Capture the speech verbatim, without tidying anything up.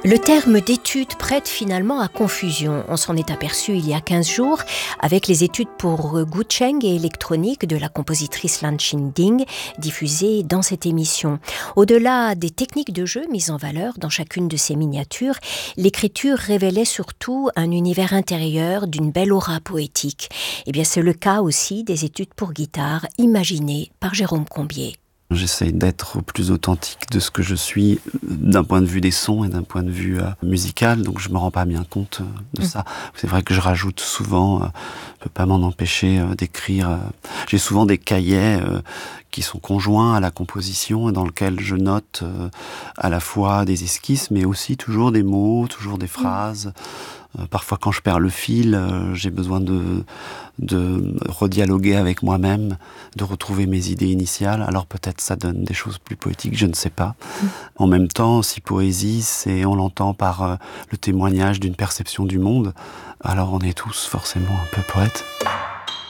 Le terme d'étude prête finalement à confusion. On s'en est aperçu il y a quinze jours avec les études pour Gucheng et électronique de la compositrice Lan Qingding diffusées dans cette émission. Au-delà des techniques de jeu mises en valeur dans chacune de ces miniatures, l'écriture révélait surtout un univers intérieur d'une belle aura poétique. Eh bien, c'est le cas aussi des études pour guitare imaginées par Jérôme Combier. J'essaye d'être au plus authentique de ce que je suis d'un point de vue des sons et d'un point de vue euh, musical, donc je me rends pas bien compte euh, de mmh. ça. C'est vrai que je rajoute souvent, euh, je peux pas m'en empêcher euh, d'écrire. Euh, j'ai souvent des cahiers euh, qui sont conjoints à la composition et dans lesquels je note euh, à la fois des esquisses, mais aussi toujours des mots, toujours des phrases. Mmh. Euh, parfois, quand je perds le fil, euh, j'ai besoin de, de redialoguer avec moi-même, de retrouver mes idées initiales. Alors peut-être ça donne des choses plus poétiques, je ne sais pas. Mmh. En même temps, si poésie, c'est, on l'entend par euh, le témoignage d'une perception du monde, alors on est tous forcément un peu poètes.